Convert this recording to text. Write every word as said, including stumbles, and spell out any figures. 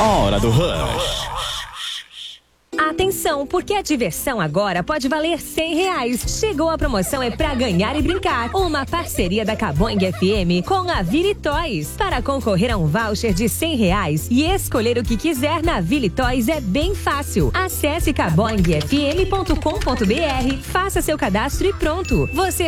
Hora do Rush. Atenção, porque a diversão agora pode valer cem reais. Chegou a promoção É Pra Ganhar e Brincar. Uma parceria da Caboing F M com a Vili Toys. Para concorrer a um voucher de cem reais e escolher o que quiser na Vili Toys é bem fácil. Acesse caboing f m ponto com ponto b r, faça seu cadastro e pronto. Você